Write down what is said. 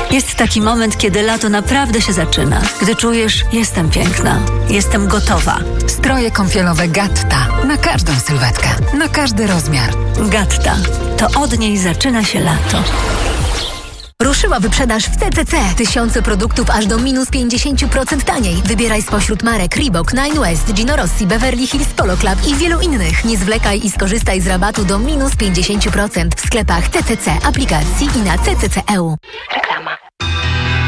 Jest taki moment, kiedy lato naprawdę się zaczyna. Gdy czujesz, jestem piękna, jestem gotowa. Stroje kąpielowe Gatta. Na każdą sylwetkę, na każdy rozmiar. Gatta. To od niej zaczyna się lato. Ruszyła wyprzedaż w CCC. Tysiące produktów aż do minus 50% taniej. Wybieraj spośród marek Reebok, Nine West, Gino Rossi, Beverly Hills, Polo Club i wielu innych. Nie zwlekaj i skorzystaj z rabatu do minus 50% w sklepach CCC, aplikacji i na CCC.eu.